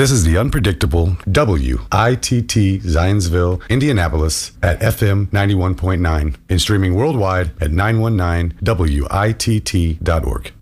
This is the unpredictable WITT Zionsville, Indianapolis at FM 91.9 and streaming worldwide at 919witt.org.